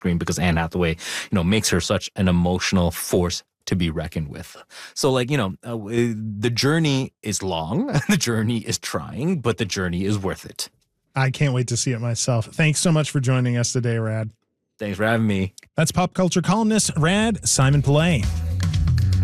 screen because Anne Hathaway, makes her such an emotional force to be reckoned with. So the journey is long, the journey is trying, but the journey is worth it. I can't wait to see it myself. Thanks so much for joining us today, Rad. Thanks for having me. That's pop culture columnist Rad Simon Pillay.